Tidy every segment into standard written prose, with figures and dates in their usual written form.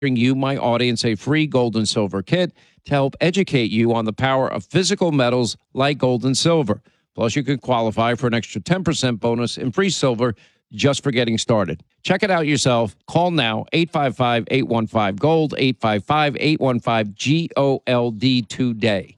bring you, my audience, a free gold and silver kit to help educate you on the power of physical metals like gold and silver. Plus, you can qualify for an extra 10% bonus in free silver just for getting started. Check it out yourself. Call now, 855-815-GOLD, 855-815-GOLD today.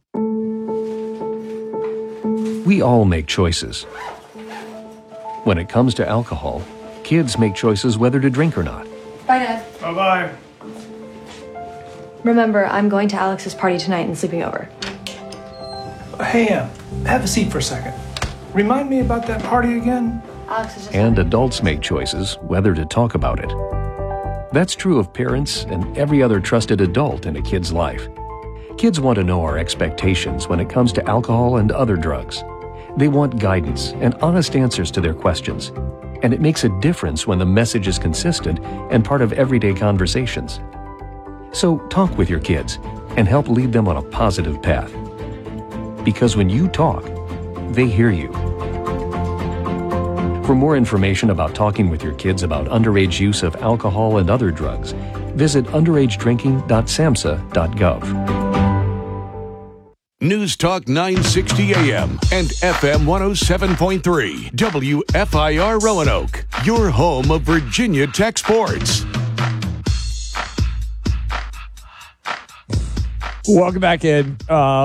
We all make choices. When it comes to alcohol, kids make choices whether to drink or not. Bye, Dad. Bye-bye. Remember, I'm going to Alex's party tonight and sleeping over. Hey, have a seat for a second. Remind me about that party again? Alex is just... And adults make choices whether to talk about it. That's true of parents and every other trusted adult in a kid's life. Kids want to know our expectations when it comes to alcohol and other drugs. They want guidance and honest answers to their questions. And it makes a difference when the message is consistent and part of everyday conversations. So talk with your kids and help lead them on a positive path. Because when you talk, they hear you. For more information about talking with your kids about underage use of alcohol and other drugs, visit underagedrinking.samhsa.gov. News Talk 960 AM and FM 107.3 WFIR Roanoke, your home of Virginia Tech sports. Welcome back in.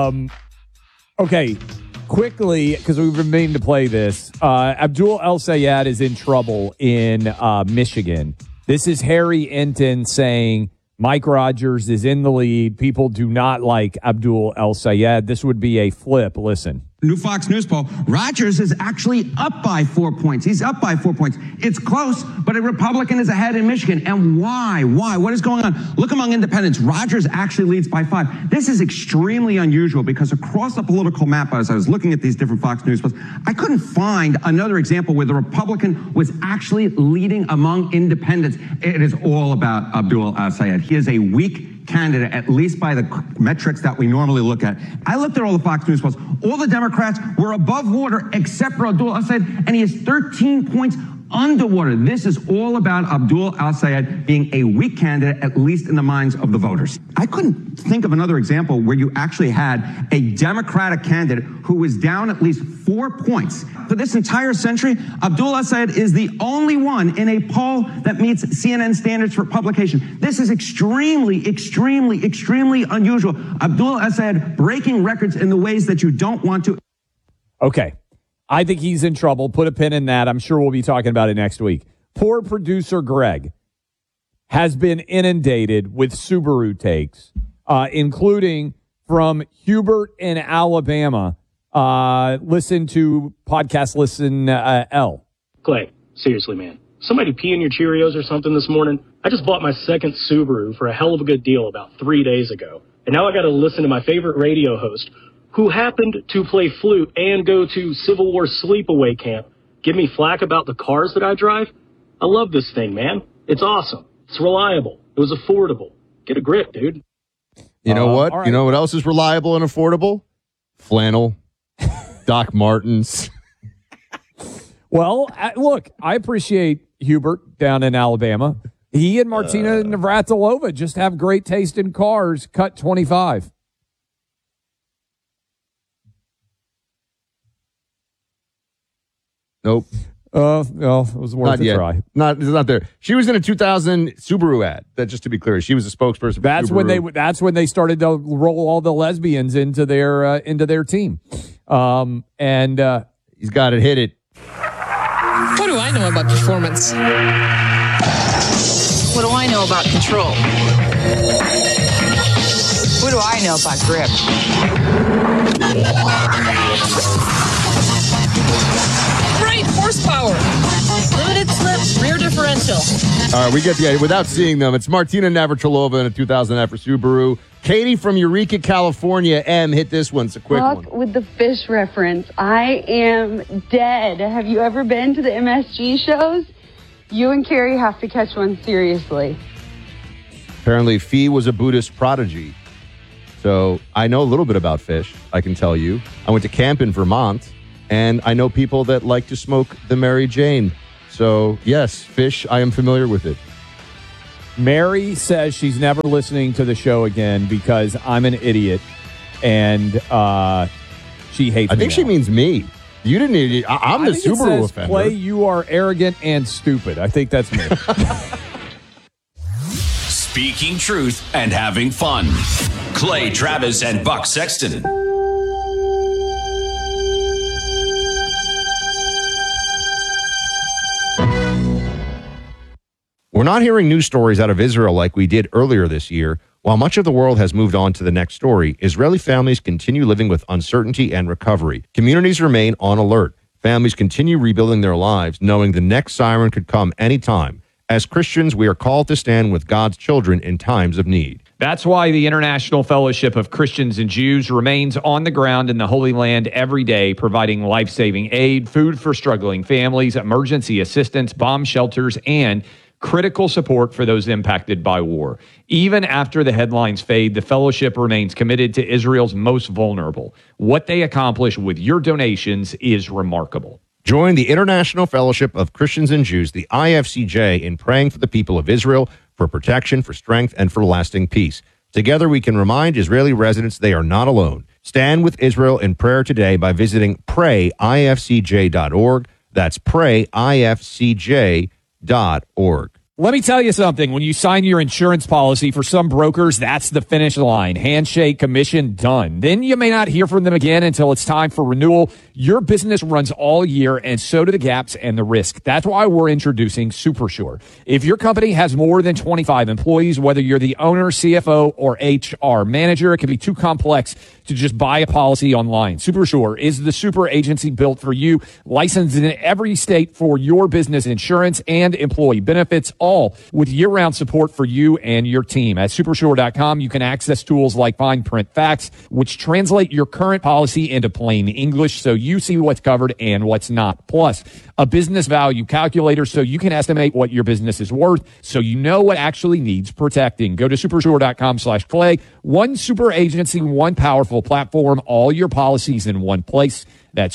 Okay, quickly, because we've been meaning to play this. Abdul El-Sayed is in trouble in Michigan. This is Harry Enton saying Mike Rogers is in the lead. People do not like Abdul El-Sayed. This would be a flip. Listen. New Fox News poll, Rogers is actually up by 4 points. He's up by 4 points. It's close, but a Republican is ahead in Michigan. And why? Why? What is going on? Look among independents. Rogers actually leads by 5. This is extremely unusual because across the political map, as I was looking at these different Fox News polls, I couldn't find another example where the Republican was actually leading among independents. It is all about Abdul El-Sayed. He is a weak candidate, at least by the metrics that we normally look at. I looked at all the Fox News polls. All the Democrats were above water except for Abdul El-Sayed, and he has 13 points underwater. This is all about Abdul El-Sayed being a weak candidate, at least in the minds of the voters. I couldn't think of another example where you actually had a Democratic candidate who was down at least 4 points. For this entire century, Abdul El-Sayed is the only one in a poll that meets CNN standards for publication. This is extremely, extremely, extremely unusual. Abdul El-Sayed breaking records in the ways that you don't want to. Okay. I think he's in trouble. Put a pin in that. I'm sure we'll be talking about it next week. Poor producer Greg has been inundated with Subaru takes, including from Hubert in Alabama. Listen to podcast Listen L. Clay, seriously, man. Somebody pee in your Cheerios or something this morning? I just bought my second Subaru for a hell of a good deal about 3 days ago. And now I got to listen to my favorite radio host, who happened to play flute and go to Civil War sleepaway camp, give me flack about the cars that I drive. I love this thing, man. It's awesome. It's reliable. It was affordable. Get a grip, dude. You know what? Right. You know what else is reliable and affordable? Flannel, Doc Martens. Well, look, I appreciate Hubert down in Alabama. He and Martina Navratilova just have great taste in cars. Cut 25. Nope. No, it was worth Not a yet. try. It's not there. She was in a 2000 Subaru ad. That, just to be clear, she was a spokesperson for Subaru. That's when they started to roll all the lesbians into their team. He's got it. Hit it. What do I know about performance? What do I know about control? What do I know about grip? Right, horsepower. Limited slip, rear differential. All right, we get the idea. Without seeing them, it's Martina Navratilova in a 2000 for Subaru. Katie from Eureka, California. M, hit this one. It's a quick one. With the fish reference, I am dead. Have you ever been to the MSG shows? You and Carrie have to catch one seriously. Apparently, Fee was a Buddhist prodigy. So I know a little bit about fish, I can tell you. I went to camp in Vermont, and I know people that like to smoke the Mary Jane. So, yes, fish, I am familiar with it. Mary says she's never listening to the show again because I'm an idiot, and she hates me. I think she means me. You didn't need. I'm the Subaru offender. Clay, you are arrogant and stupid. I think that's me. Speaking truth and having fun. Clay Travis and Buck Sexton. We're not hearing news stories out of Israel like we did earlier this year. While much of the world has moved on to the next story, Israeli families continue living with uncertainty and recovery. Communities remain on alert. Families continue rebuilding their lives, knowing the next siren could come anytime. As Christians, we are called to stand with God's children in times of need. That's why the International Fellowship of Christians and Jews remains on the ground in the Holy Land every day, providing life-saving aid, food for struggling families, emergency assistance, bomb shelters, and critical support for those impacted by war. Even after the headlines fade, the fellowship remains committed to Israel's most vulnerable. What they accomplish with your donations is remarkable. Join the International Fellowship of Christians and Jews, the IFCJ, in praying for the people of Israel, for protection, for strength, and for lasting peace. Together, we can remind Israeli residents they are not alone. Stand with Israel in prayer today by visiting prayifcj.org. That's prayifcj.org. Let me tell you something. When you sign your insurance policy, for some brokers, that's the finish line. Handshake, commission, done. Then you may not hear from them again until it's time for renewal. Your business runs all year, and so do the gaps and the risk. That's why we're introducing SuperSure. If your company has more than 25 employees, whether you're the owner, CFO, or HR manager, it can be too complex to just buy a policy online. SuperSure is the super agency built for you, licensed in every state for your business insurance and employee benefits, all with year-round support for you and your team. At supersure.com, you can access tools like fine print facts, which translate your current policy into plain English so you see what's covered and what's not. Plus, a business value calculator so you can estimate what your business is worth so you know what actually needs protecting. Go to supersure.com/Clay. One super agency, one powerful platform, all your policies in one place. That's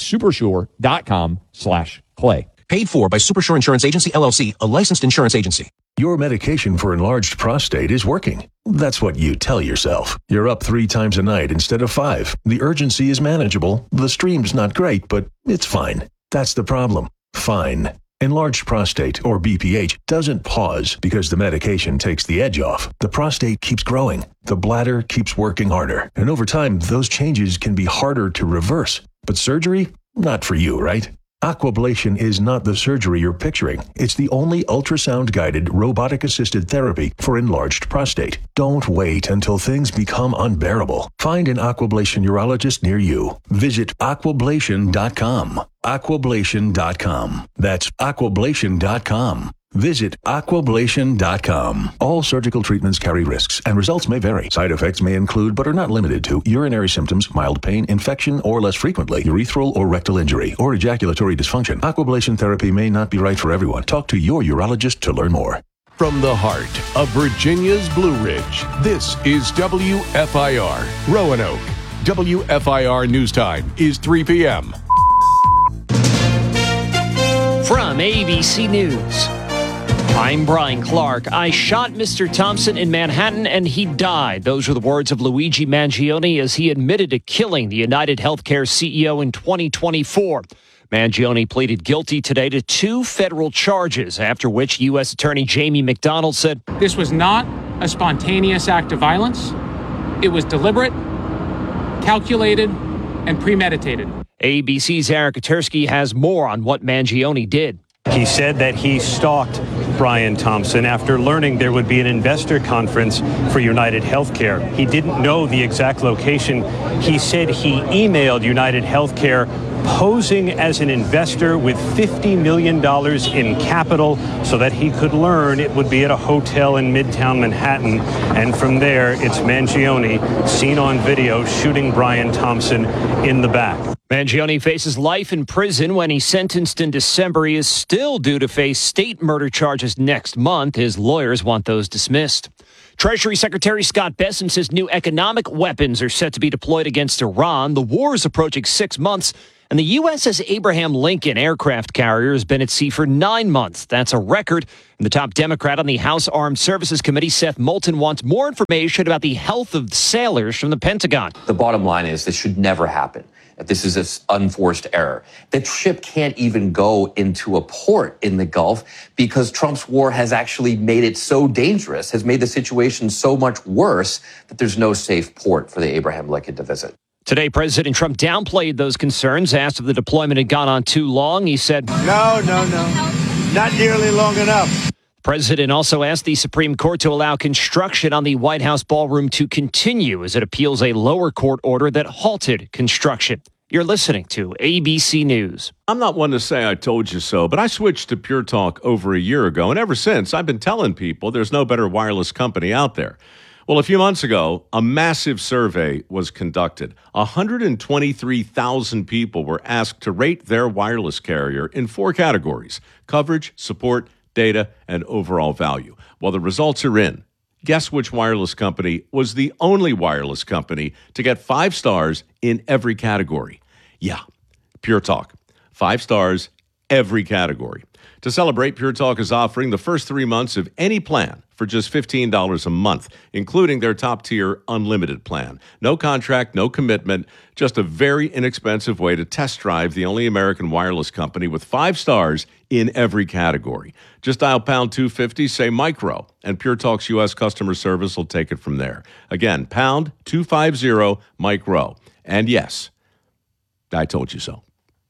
supersure.com/Clay. Paid for by Supersure Insurance Agency, LLC, a licensed insurance agency. Your medication for enlarged prostate is working. That's what you tell yourself. You're up 3 times a night instead of 5. The urgency is manageable. The stream's not great, but it's fine. That's the problem. Fine. Enlarged prostate, or BPH, doesn't pause because the medication takes the edge off. The prostate keeps growing. The bladder keeps working harder. And over time, those changes can be harder to reverse. But surgery? Not for you, right? Aquablation is not the surgery you're picturing. It's the only ultrasound-guided, robotic-assisted therapy for enlarged prostate. Don't wait until things become unbearable. Find an Aquablation urologist near you. Visit aquablation.com. Aquablation.com. That's aquablation.com. Visit aquablation.com. All surgical treatments carry risks, and results may vary. Side effects may include, but are not limited to, urinary symptoms, mild pain, infection, or less frequently, urethral or rectal injury, or ejaculatory dysfunction. Aquablation therapy may not be right for everyone. Talk to your urologist to learn more. From the heart of Virginia's Blue Ridge, this is WFIR, Roanoke. WFIR News Time is 3 p.m. From ABC News, I'm Brian Clark. I shot Mr. Thompson in Manhattan and he died. Those are the words of Luigi Mangione as he admitted to killing the United Healthcare CEO in 2024. Mangione pleaded guilty today to 2 federal charges, after which U.S. Attorney Jamie McDonald said, "This was not a spontaneous act of violence. It was deliberate, calculated, and premeditated." ABC's Eric Katursky has more on what Mangione did. He said that he stalked Brian Thompson after learning there would be an investor conference for United Healthcare. He didn't know the exact location. He said he emailed United Healthcare posing as an investor with $50 million in capital so that he could learn it would be at a hotel in Midtown Manhattan. And from there, it's Mangione seen on video shooting Brian Thompson in the back. Mangione faces life in prison when he's sentenced in December. He is still due to face state murder charges next month. His lawyers want those dismissed. Treasury Secretary Scott Bessent says new economic weapons are set to be deployed against Iran. The war is approaching 6 months, And the USS Abraham Lincoln aircraft carrier has been at sea for 9 months. That's a record. And the top Democrat on the House Armed Services Committee, Seth Moulton, wants more information about the health of sailors from the Pentagon. The bottom line is this should never happen. This is an unforced error. The ship can't even go into a port in the Gulf because Trump's war has actually made it so dangerous, has made the situation so much worse that there's no safe port for the Abraham Lincoln to visit. Today, President Trump downplayed those concerns. Asked if the deployment had gone on too long, he said, No, not nearly long enough. The president also asked the Supreme Court to allow construction on the White House ballroom to continue as it appeals a lower court order that halted construction. You're listening to ABC News. I'm not one to say I told you so, but I switched to Pure Talk over a year ago, and ever since, I've been telling people there's no better wireless company out there. Well, a few months ago, a massive survey was conducted. 123,000 people were asked to rate their wireless carrier in 4 categories: coverage, support, data, and overall value. Well, the results are in. Guess which wireless company was the only wireless company to get 5 stars in every category? Yeah, Pure Talk. 5 stars, every category. To celebrate, Pure Talk is offering the first 3 months of any plan for just $15 a month, including their top-tier unlimited plan. No contract, no commitment, just a very inexpensive way to test drive the only American wireless company with 5 stars in every category. Just dial pound 250, say micro, and Pure Talk's U.S. customer service will take it from there. Again, pound 250 micro. And yes, I told you so.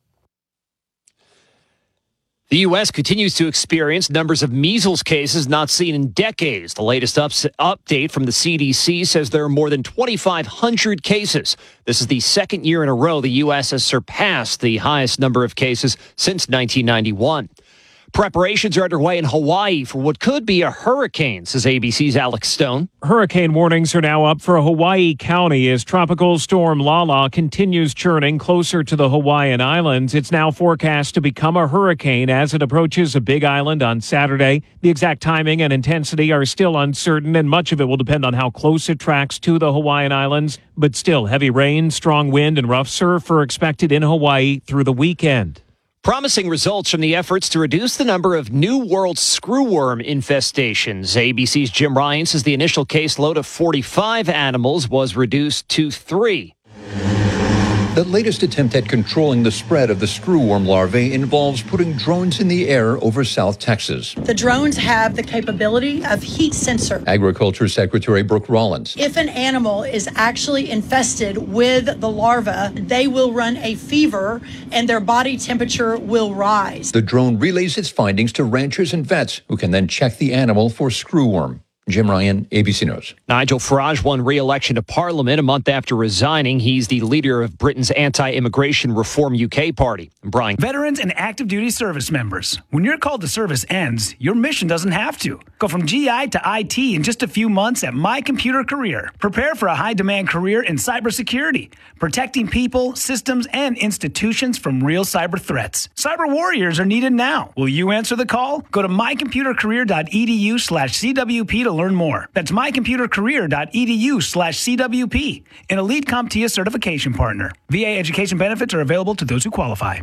The U.S. continues to experience numbers of measles cases not seen in decades. The latest update from the CDC says there are more than 2,500 cases. This is the second year in a row the U.S. has surpassed the highest number of cases since 1991. Preparations are underway in Hawaii for what could be a hurricane, says ABC's Alex Stone. Hurricane warnings are now up for Hawaii County as Tropical Storm Lala continues churning closer to the Hawaiian Islands. It's now forecast to become a hurricane as it approaches a big island on Saturday. The exact timing and intensity are still uncertain, and much of it will depend on how close it tracks to the Hawaiian Islands. But still, heavy rain, strong wind, and rough surf are expected in Hawaii through the weekend. Promising results from the efforts to reduce the number of New World screwworm infestations. ABC's Jim Ryan says the initial caseload of 45 animals was reduced to 3. The latest attempt at controlling the spread of the screwworm larvae involves putting drones in the air over South Texas. The drones have the capability of heat sensor. Agriculture Secretary Brooke Rollins. If an animal is actually infested with the larva, they will run a fever and their body temperature will rise. The drone relays its findings to ranchers and vets who can then check the animal for screwworm. Jim Ryan, ABC News. Nigel Farage won re-election to Parliament a month after resigning. He's the leader of Britain's anti-immigration Reform UK party. Brian. Veterans and active duty service members. When your call to service ends, your mission doesn't have to. Go from GI to IT in just a few months at My Computer Career. Prepare for a high-demand career in cybersecurity, protecting people, systems, and institutions from real cyber threats. Cyber warriors are needed now. Will you answer the call? Go to mycomputercareer.edu/CWP to learn more. That's mycomputercareer.edu/CWP, an elite CompTIA certification partner. VA education benefits are available to those who qualify.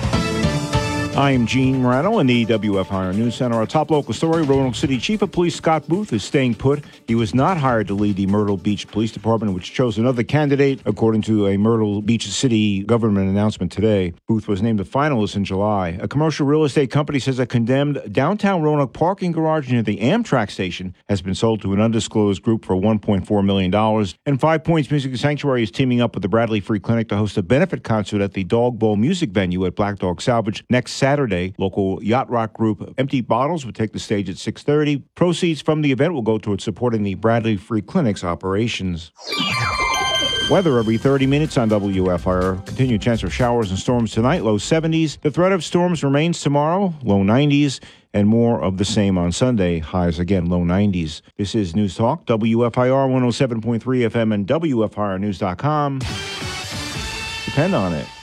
I'm Gene Morano in the WFIR News Center. Our top local story, Roanoke City Chief of Police Scott Booth is staying put. He was not hired to lead the Myrtle Beach Police Department, which chose another candidate, according to a Myrtle Beach City government announcement today. Booth was named a finalist in July. A commercial real estate company says a condemned downtown Roanoke parking garage near the Amtrak station has been sold to an undisclosed group for $1.4 million. And 5 Points Music Sanctuary is teaming up with the Bradley Free Clinic to host a benefit concert at the Dog Bowl Music Venue at Black Dog Salvage next Saturday. Local yacht rock group Empty Bottles will take the stage at 6:30. Proceeds from the event will go towards supporting the Bradley Free Clinic's operations. Weather every 30 minutes on WFIR. Continued chance of showers and storms tonight, low 70s. The threat of storms remains tomorrow, low 90s. And more of the same on Sunday, highs again, low 90s. This is News Talk, WFIR 107.3 FM and WFIRnews.com. Depend on it.